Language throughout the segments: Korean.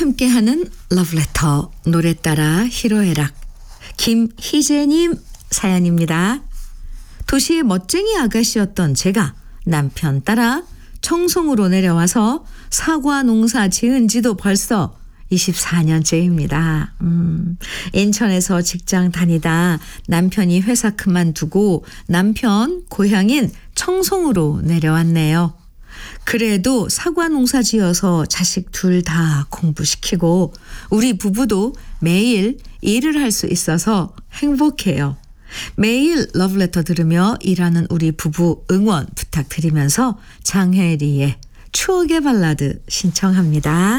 함께하는 러브레터 노래 따라 희로애락 김희재님 사연입니다. 도시의 멋쟁이 아가씨였던 제가 남편 따라 청송으로 내려와서 사과 농사 지은 지도 벌써 24년째입니다. 인천에서 직장 다니다 남편이 회사 그만두고 남편 고향인 청송으로 내려왔네요. 그래도 사과 농사 지어서 자식 둘 다 공부시키고 우리 부부도 매일 일을 할 수 있어서 행복해요. 매일 러브레터 들으며 일하는 우리 부부 응원 부탁드리면서 장혜리의 추억의 발라드 신청합니다.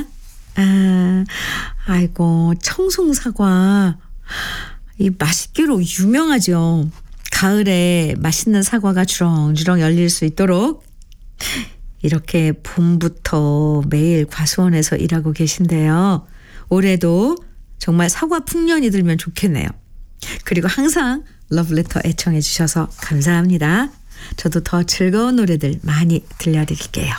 아이고 청송 사과 이 맛있기로 유명하죠. 가을에 맛있는 사과가 주렁주렁 열릴 수 있도록 이렇게 봄부터 매일 과수원에서 일하고 계신데요. 올해도 정말 사과 풍년이 들면 좋겠네요. 그리고 항상 러브레터 애청해 주셔서 감사합니다. 저도 더 즐거운 노래들 많이 들려드릴게요.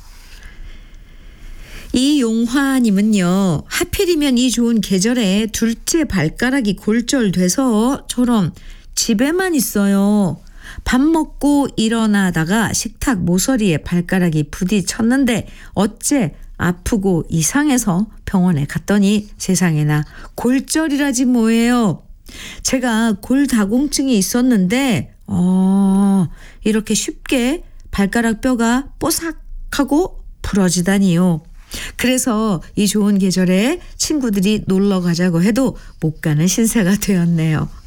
이용화님은요. 하필이면 이 좋은 계절에 둘째 발가락이 골절돼서처럼 집에만 있어요. 밥 먹고 일어나다가 식탁 모서리에 발가락이 부딪혔는데 어째 아프고 이상해서 병원에 갔더니 세상에나 골절이라지 뭐예요. 제가 골다공증이 있었는데 이렇게 쉽게 발가락 뼈가 뽀삭하고 부러지다니요. 그래서 이 좋은 계절에 친구들이 놀러 가자고 해도 못 가는 신세가 되었네요.